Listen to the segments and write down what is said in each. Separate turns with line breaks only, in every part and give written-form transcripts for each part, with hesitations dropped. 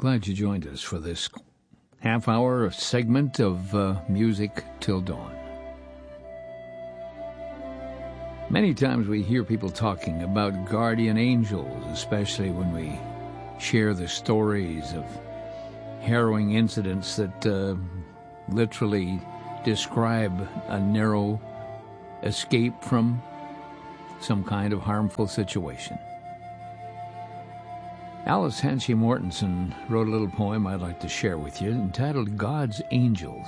Glad you joined us for this half-hour segment of Music Till Dawn. Many times we hear people talking about guardian angels, especially when we share the stories of harrowing incidents that literally describe a narrow escape from some kind of harmful situation. Alice Hanchey Mortensen wrote a little poem I'd like to share with you entitled God's Angels.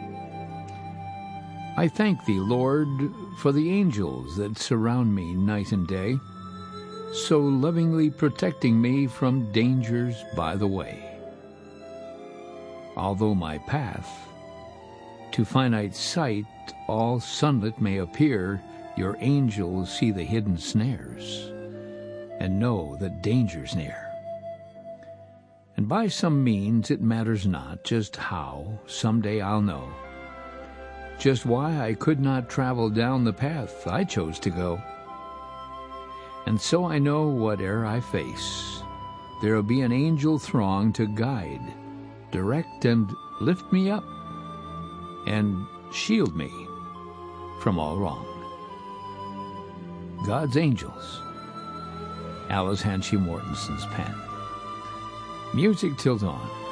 I thank thee, Lord, for the angels that surround me night and day, so lovingly protecting me from dangers by the way. Although my path to finite sight all sunlit may appear, your angels see the hidden snares and know that danger's near. And by some means, it matters not just how, someday I'll know just why I could not travel down the path I chose to go. And so I know whate'er I face, there'll be an angel throng to guide, direct, and lift me up, and shield me from all wrong. God's Angels, Alice Hanchey Mortensen's pen. Music Till Dawn.